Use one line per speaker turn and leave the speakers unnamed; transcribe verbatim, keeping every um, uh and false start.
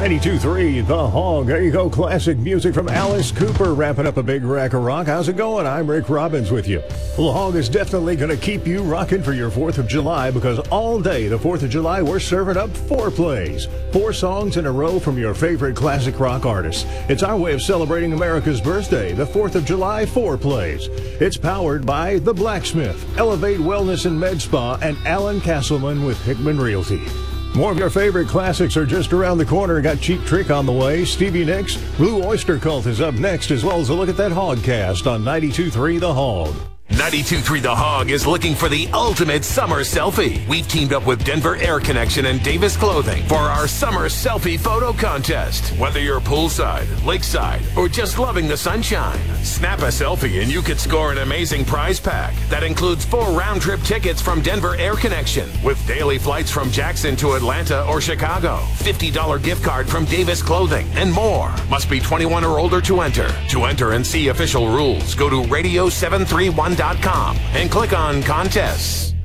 ninety-two point three The Hog. There you go. Classic music from Alice Cooper wrapping up a big rack of rock. How's it going? I'm Rick Robbins with you. Well, The Hog is definitely going to keep you rocking for your fourth of July because all day the fourth of July we're serving up four plays. Four songs in a row from your favorite classic rock artists. It's our way of celebrating America's birthday, the fourth of July four plays. It's powered by The Blacksmith, Elevate Wellness and Med Spa, and Alan Castleman with Hickman Realty. More of your favorite classics are just around the corner. Got Cheap Trick on the way. Stevie Nicks, Blue Oyster Cult is up next, as well as a look at that Hogcast on ninety-two point three The Hog.
ninety-two point three The Hog is looking for the ultimate summer selfie. We've teamed up with Denver Air Connection and Davis Clothing for our summer selfie photo contest. Whether you're poolside, lakeside, or just loving the sunshine, snap a selfie and you could score an amazing prize pack that includes four round-trip tickets from Denver Air Connection with daily flights from Jackson to Atlanta or Chicago, fifty dollars gift card from Davis Clothing, and more. Must be twenty-one or older to enter. To enter and see official rules, go to radio seven three one dot com and click on contests.